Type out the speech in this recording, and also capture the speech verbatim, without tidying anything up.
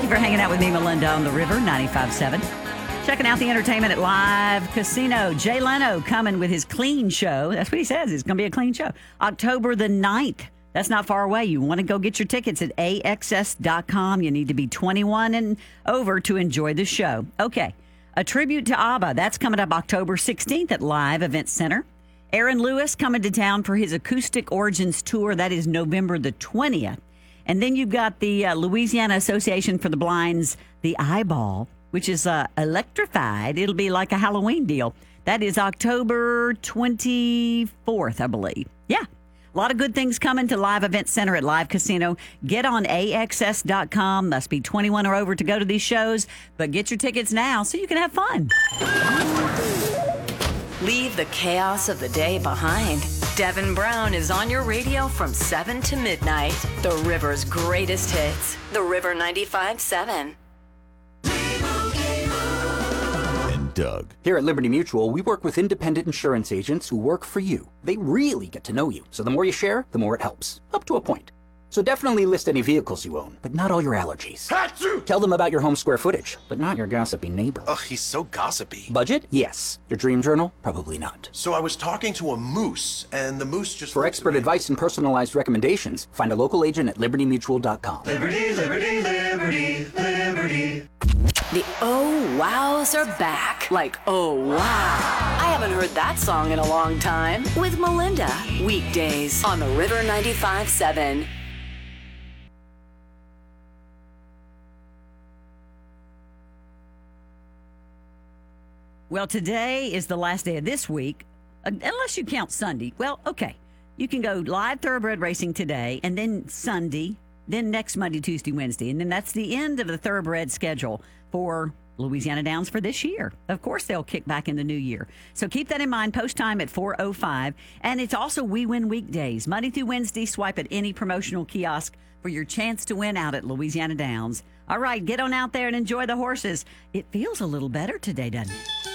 you for hanging out with me, Melinda, on the River ninety-five point seven. Checking out the entertainment at Live Casino. Jay Leno coming with his clean show. That's what he says. It's going to be a clean show. October the ninth. That's not far away. You want to go get your tickets at A X S dot com. You need to be twenty-one and over to enjoy the show. Okay. A tribute to ABBA. That's coming up October sixteenth at Live Event Center. Aaron Lewis coming to town for his Acoustic Origins Tour. That is November the twentieth. And then you've got the uh, Louisiana Association for the Blind's The Eyeball, which is uh, electrified. It'll be like a Halloween deal. That is October twenty-fourth, I believe. Yeah. A lot of good things coming to Live Event Center at Live Casino. Get on A X S dot com. Must be twenty-one or over to go to these shows. But get your tickets now so you can have fun. Leave the chaos of the day behind. Devin Brown is on your radio from seven to midnight. The River's greatest hits. The River ninety-five point seven. Doug. Here at Liberty Mutual, we work with independent insurance agents who work for you. They really get to know you, so the more you share, the more it helps. Up to a point. So definitely list any vehicles you own, but not all your allergies. Achoo! Tell them about your home square footage, but not your gossipy neighbor. Ugh, he's so gossipy. Budget? Yes. Your dream journal? Probably not. So I was talking to a moose, and the moose just... For expert advice and personalized recommendations, find a local agent at liberty mutual dot com. Liberty, liberty, liberty, liberty. The oh wows are back. Like, oh wow. I haven't heard that song in a long time. With Melinda. Weekdays on the River ninety-five point seven. Well, today is the last day of this week, uh, unless you count Sunday. Well, okay. You can go live thoroughbred racing today, and then Sunday, then next Monday, Tuesday, Wednesday. And then that's the end of the thoroughbred schedule for Louisiana Downs for this year. Of course, they'll kick back in the new year. So keep that in mind. Post time at four oh five. And it's also We Win Weekdays. Monday through Wednesday, swipe at any promotional kiosk for your chance to win out at Louisiana Downs. All right, get on out there and enjoy the horses. It feels a little better today, doesn't it?